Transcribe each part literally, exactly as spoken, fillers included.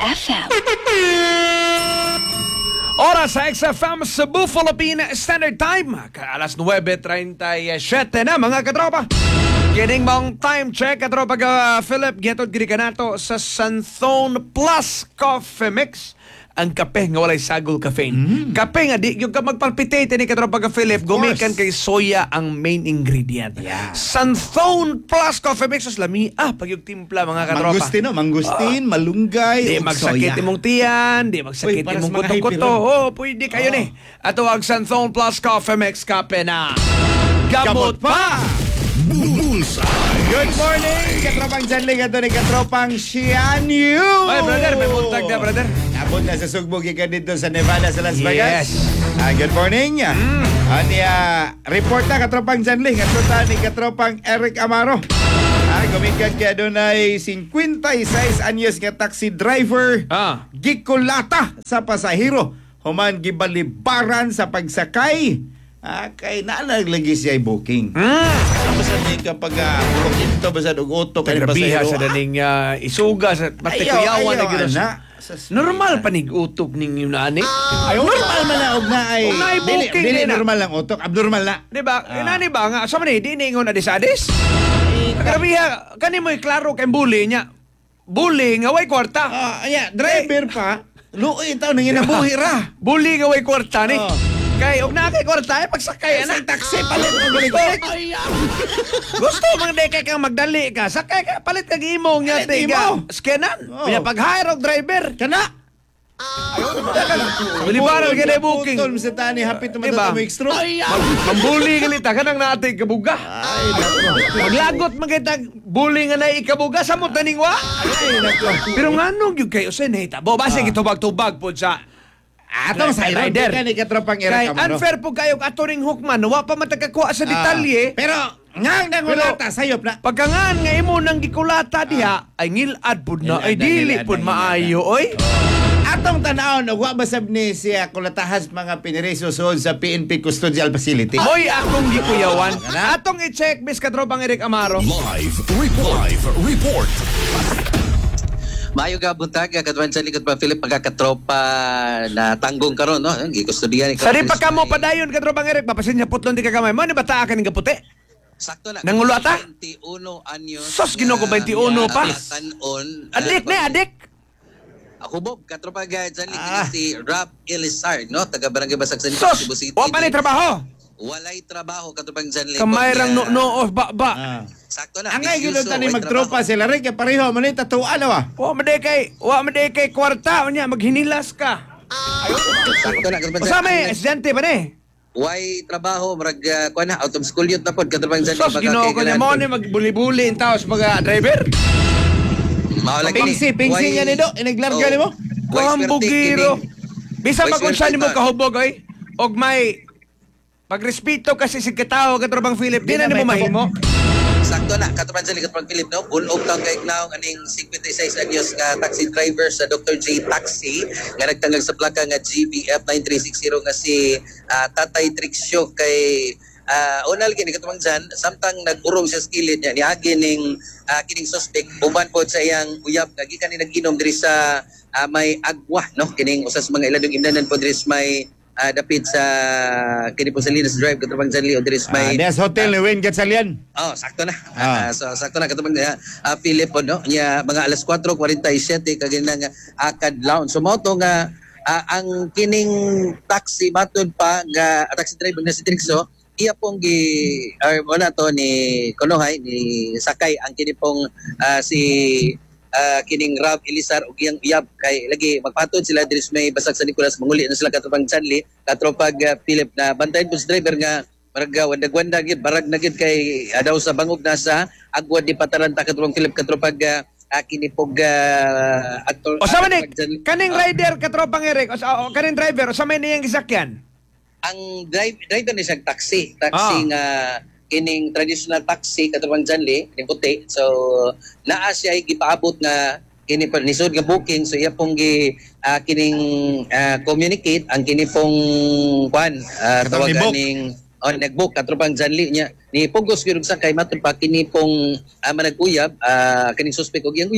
F M. Oras sa X F M Cebu, Philippine Standard Time. Alas nuwebe treinta y siete na mga katropa. Kining mong time check, katropa ka Philip. Getod giri ka nato sa Santhone Plus Coffee Mix. Ang kape nga walay sagol caffeine. Mm. Kape nga di yung ka magpalpitate ni katropa ka Philip, gumikan kay soya ang main ingredient. Yeah. Santhone Plus Coffee Mix as lami ah pag yung timpla mga katropa. Mangustin no, mangustin, uh, malunggay, di magsakit imong tiyan, di magsakit Uy, imong kutong-kuto. Oh, pwede kayo oh. ni. Ato ang Santhone Plus Coffee Mix kape na gamot pa. Good morning, katropang Janling at ni katropang Shianyu. Ay, brother, may buntag na, brother. Abot na sa Sugbog, ika dito sa Nevada, sa Las Vegas. Yes. Uh, good morning. Mm. Ano uh, report na katropang Janling at tuta ni katropang Eric Amaro. Ah, gumikan kaya doon ay fifty-six anyos nga taxi driver. Ah. Gikulata sa pasahero. Human gibalibaran sa pagsakay. Ah, kay nalaglagi siya ay booking. Hmm. Basta di kapag uh, ito, basta ugoto kay pasahero. Sa daning uh, isuga sa patikuyawan na gano'n. Normal panig-utok ninyo na ani. Ay, normal man na og na ay. Og na ay booking dili normal lang utok, abnormal na. Di ba? Ah. Inani ba nga? Sa man eh, di ningon adis-adis? Grabiha, kani mo'y klaro kay bully niya. Bully nga way kwarta. Ah, aya, driver pa. Luoy itaw nang inabuhi ra. Bully nga way kwarta ni. Oh. Kay og na kay kwarta ay pagsakay ana taxi palit mo balik. Gusto mang dekay kang magdali ka, sakay ka palit kag imong nya tiga. Scanan. Pila pag hire og driver kana. Balibaran ka na booking. Putol sa tani hapit mo diba? Mo extra. Mambuli galita kanang naatay kabuga. Ay nako. Maglagot man kita bully nga na ikabuga sa mo taning wa. Ay nako. Pero nganong gyud kayo sa nahitabo base gitubag-tubag pod sa atong sa rider ka ni katropang Eric Amaro. Unfair po kayo atoring hukman, wa pa matagkakuha sa detalye. Uh, pero ngang nangulata sayop na. Pagkangan nga imo nang gikulata diha ay ngilad pud na ay dili pud maayo oy. Atong tanawon og wa basab ni siya kulatahas mga piniriso suod sa P N P Custodial Facility. Hoy akong gikuyawan. Atong i-check bis katropang Eric Amaro. Live report. Live report. Mayo ka buntag katwan sa likod pa Philip pagkakatropa na tanggong karon no gikustodiyan ni Sa di pa kamo padayon katropang Eric mapasin niya putlon di ka kamay mo ni bata ka ning kaputi. Sakto na. Nangulo ata? twenty-one anyos. Sos ginoo ko twenty-one pa. Tanon. Adik ni adik. Ako Bob katropa gayad sa likod si Rob Elizard no taga Barangay Basag sa Cebu City. Wa pa ni trabaho. Walay trabaho katropang Janley. Kamayrang no no of ba ba. Ah. Sakto na. Angay gyud tani magtropa sila rin kay pareho man ni tatuan wa. Wa made kay wa made kay kwarta nya maghinilas ka. Ayun. Sakto na katropang. Usa may estudyante ba ni? Way trabaho marag uh, kuan na out of school yun tapod katropang Janley. Sos ginoo ko nya mo ni magbuli-buli in taos mga driver. Mawala kini. Pingsi pingsi nya ni do iniglarga nimo. Kuhambugiro. Bisa pa kung saan mo kahubog oy. Og may pagrespeto kasi si katao katropang Philip, di na ni mo mahimo. Sakto na, katropang Janley, katropang Philip, no? Unog taon kay Ignaw, aning fifty-six anyos nga taxi driver sa Doctor J Taxi, nga nagtangag sa plaka nga G B F nine three six zero nga si uh, Tatay Trixio kay uh, unal gini katropang Jan, samtang nag-urong siya skillet niya, niagi ning uh, kining suspect, uban po sa iyang uyab, nagikan ni nag-inom diri sa uh, may agwa, no? Kining usas mga iladong imdanan po diri sa may Uh, dapit sa kini po sa Linas Drive katropang Janley o there is may uh, Des Hotel ni uh, Wayne Gatsalian. Oh, sakto na. Ah. Uh, so sakto na katropang uh, uh, Philip no nya mga alas four forty-seven kagina nga akad laon. So mao to nga uh, ang kining taxi matod pa nga uh, taxi driver na si Trixo iya pong gi or wala to ni Konohay ni sakay ang kini pong uh, si Uh, kining Rob Elizar og iyang uyab kay lagi magpatod sila diri sa may Basag sa Nicolas manguli na sila katropang Janley katropag uh, Philip na bantayan po sa driver nga marag wandag-wanda gid barag na gid kay uh, daw sa bangog na sa agwa di Pataranta katropang Philip katropag uh, kini pog uh, aktor o sa manik kaning rider katropang Eric o, o kaning driver o sa may niyang gisakyan ang drive, driver ni siyang taxi taxi ah. nga kining traditional taxi katropang Janley kining puti so naa siya gipaabot nga kini pa nisod nga booking so iya pong gi uh, kining uh, communicate ang kini pong kwan uh, tawag aning on oh, nagbook katropang Janley nya ni pugos gyud sa kay matud pa kini pong uh, manag-uyab uh, kining suspect og iyang uyab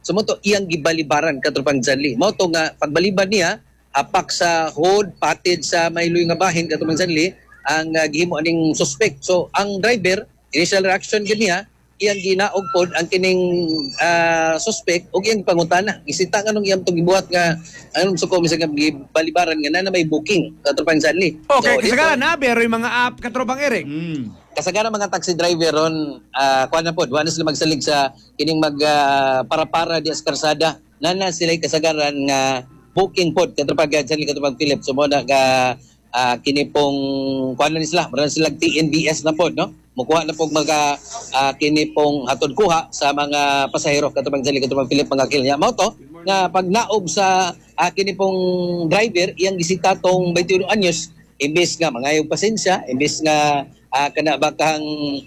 Sumoto iyang gibalibaran katropang Janli. Mao to nga pagbaliban niya apak sa hold patid sa mayloy nga bahin katropang Janli ang uh, gihimo aning suspect. So ang driver initial reaction gid niya iyang ginaog pod ang kining uh, suspect ug iyang pangutana. Isita nga nung iyang to gibuhat nga anong suko misag balibaran nga na may booking katropang Janli. Okay, so, kasagaran na pero yung mga app katropang Eric. Mm. kasagaran mga taxi driver ron uh, kuan na pod wa na sila magsalig sa kining mag uh, para-para di karsada nana sila kasagaran nga booking pod katropang Janli katropang Philip so mo na ga uh, kini pong kuan na sila maran sila T N B S na pod no mukuha na pog mga uh, kini pong hatod kuha sa mga pasahero katropang Janli katropang Philip mga kilya mao to nga pag naog sa uh, kini pong driver iyang gisita tong twenty-one anyos imbes nga mangayong pasensya imbes nga uh, kana bakang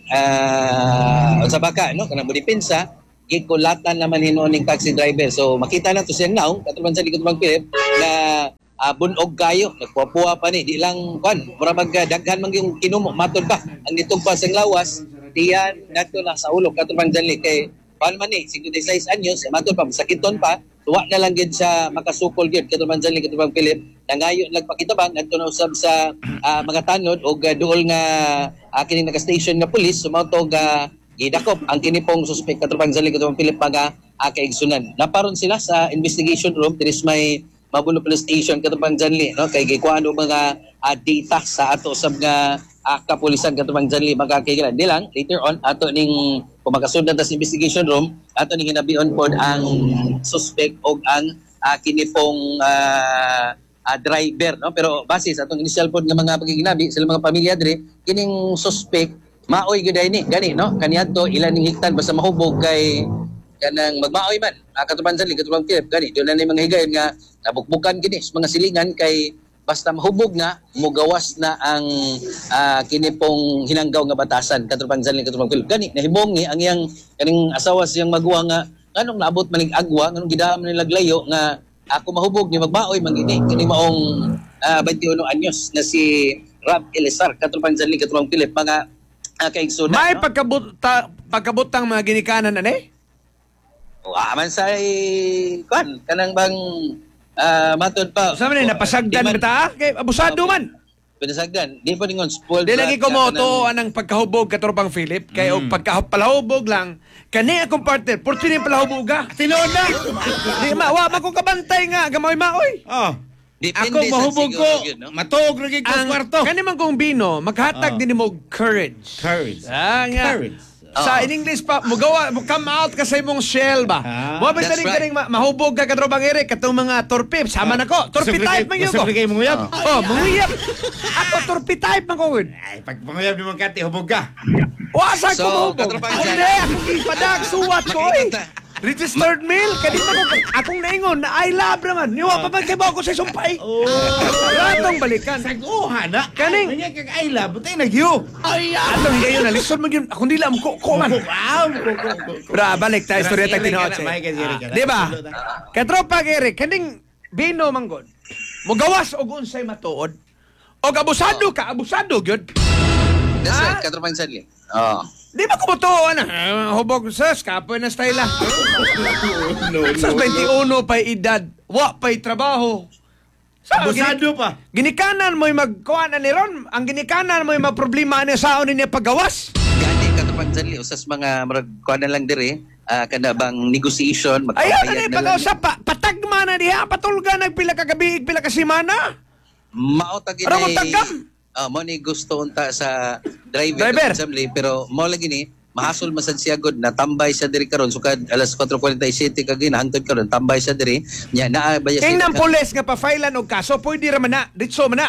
uh, sa baka no kana budipensa gikulatan naman hinuning taxi driver so makita na to siyang naong katulad sa likod ng Philip na uh, bunog kayo nagpupuha pa ni di lang kwan mura mag daghan man yung kinumo matod pa ang nitong pa sang lawas diyan nato na sa ulo katulad Janli kay paano man ni fifty-six anyos matod pa sakiton pa tuwa na lang gid sa makasukol gid katulad Janli katulad Philip nangayo nagpakitabang adto na usab sa uh, mga tanod og uh, duol nga uh, kining naka-station nga pulis sumato ga gidakop ang kini pong suspect katulad Janli katulad Philip mga uh, kaigsunan naparon sila sa investigation room diris may Mabulo Police Station katulad Janli no kay gikuan og mga uh, data sa ato usab nga uh, kapulisan katulad Janli magkakailan di lang later on ato ning kumakasundan ta sa investigation room ato ning hinabion pod ang suspect og ang uh, kini pong uh, uh, driver no pero base sa atong initial pod nga mga pagiginabi sa mga pamilya diri kining suspect maoy gyud ni gani no kaniadto ilan ning higtan basta mahubog kay kanang magmaoy man uh, katulad Janli katulad Philip gani doon na ni mga higayon nga nabukbukan gini sa mga silingan kay basta mahubog nga mugawas na ang uh, kini pong hinanggaw nga batasan katulad Janli katulad Philip gani nahibong ni ang iyang kaning asawa siyang maguwa nga nganong naabot manig agwa nganong gidaan nila layo nga ako mahubog ni magbaoy mangini kini maong uh, twenty-one anyos na si Rob Elizar katulad Janli katulad Philip mga uh, kaigsunan May no? pagkabuta, pagkabutang mga ginikanan na eh? o aman sa kan kanang bang uh, matod pa Sabi na, napasagdan Di man- ba ta? Kay abusado man. pinasagdan di pa ningon spoiled Di lagi brat ko ka mo kanang- to anang pagkahubog katropang Philip. Kaya mm. pagkapalahubog lang, kani akong partner, purti ni palahubog ka. Tinood na. Di ma, wa man ko kabantay nga, gamoy-maoy. Oh. Depende Ako sa mahubog siguro ko. yun, no? Matuog lagi ko Ang kwarto. kani man kong bino, maghatag Oh. din mo courage. Courage. Ah, nga. Courage. Sa Oo. in English pa, mugawa, mo come out ka sa imong shell ba? Ah, Mo ba that's taning right. kaning ma- mahubog ka katropang Eric katong mga torpe, sama na ko. Torpe type man yun ko. Gusto mo nguyab? Oh, manguyap. Ako torpe type man ko. Gud. Ay, pag panguyab ni mong kati, hubog ka. Wasa So, ko mahubog. katropang Ako Jan- hindi, akong ipadag, suwat ko eh. Makikita. Registered mail, kanina ko, akong naingon, na I love naman. Niwa pa man kay ko sa sumpay. Oh. Ratong balikan. Saguha na. Kaning- Kanya kag ayla, butay nagyo. Ay, alam ngayon na, listen mo yun, ako nila mo ko, ko man. Wow. Bra, balik tayo, storya tayo tinoche. Di ba? Katropa Eric, kaning bino manggod. Mugawas og unsay matuod. Og abusado ka, abusado gyud. That's Ah? right katropang Janli oh Di ba kumutuo na? Uh, hubog sus, kapoy na style ah. No, Sa twenty-one pa edad, wa pa'y trabaho. Sa Abusado pa. Ginikanan mo'y magkuhan na ni Ron. Ang ginikanan mo'y maproblema niya sa niya paggawas. gani katropang Janli usas mga murag kuan na lang diri ah, kana bang negotiation Ayan na magpapayag ni pag-usap pa. Patagma na diha. Patulga nagpila ka gabi, pila ka simana. mao ta gini Ara mo tagam. ah mo ni gusto unta sa driver, Driver. sa Janli, pero mo lagi ni mahasol masad siya god na tambay sa diri karon sukad alas four forty-seven kag hangtod karon tambay sa diri nya naa ba siya King ng pulis nga pa-filean og kaso, pwede raman na. Ditso man na.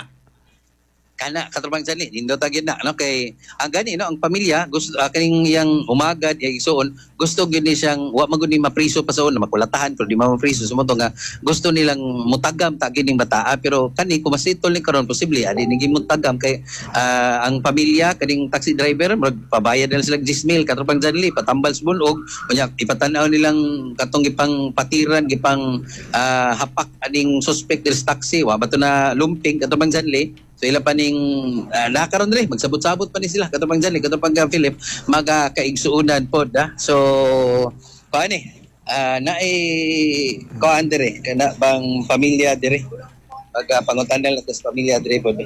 kana katropang Janli nindo ta gyud na no kay ang gani no ang pamilya gusto uh, kaning yang umagad yang isuon gusto gyud ni siyang wa magud ni mapriso pa sa una makulatahan pero di ma mapriso sumoto nga gusto nilang mutagam ta gining bataa pero kani kumasitol ni karon posible adi ni gimutagam kay ah, ang pamilya kaning taxi driver magpabayad na sila ten mil katropang Janli patambal sa bunog unya ipatanaw nilang katong gipang patiran gipang ah, hapak aning suspect del taxi wa bato na lumping katropang Janli. So ila pa ning uh, nakaroon rin, magsabot-sabot pa ni sila katapang Janli, katapang uh, Philip, magkaigsuunan pod. Ah. So, paano eh? ah na ay kuan dire kana bang pamilya dire. Pag uh, pangutanal nato sa pamilya dire po.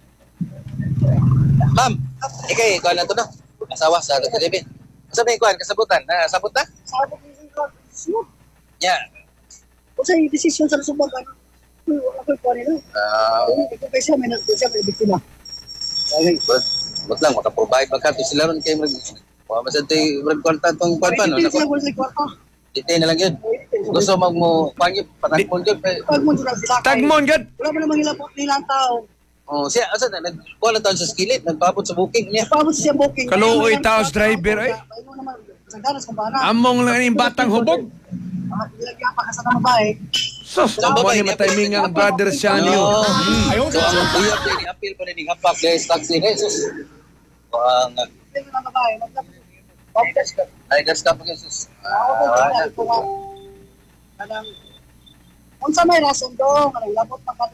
Ma'am, ikay kuan na to no. Asawa sa T V. Sa may kuan kasabutan, na sabot na? Sabot ni Sino? Ya. Kung sa desisyon sa subagan, ako ko nila. Ah, Ito kasi may nagsiya may biktima. Okay. but but lang maka-provide ba kato sila ron kay mag wa masad tay mag kwarta tong kuan pa no. Ito sila ko sa kwarto. Dito na lang yun. Gusto mag mo pangit patagpon jud kay Pag mo sila sila. Tagmon gud. Wala mo namang hilapot nilang tao. oh siya asa na nagkuha lang taon sa skillet nagpaabot sa booking niya. Pabot siya booking. Kaluoy taos driver, ay. Ayun naman. Sa ganas kung bana. Among lang ning batang hubog. Ilagyan pa ka sa babae. Sus, mo ni matiming ang brother siya niyo. No. So ang kuya din ni appeal pa ni hapak guys taxi Jesus. Ang Ito na babae. Pagkas ka. ay gas ka pa Jesus. Ako ko. Kanang kung sa may rason do, kanang labot pa ka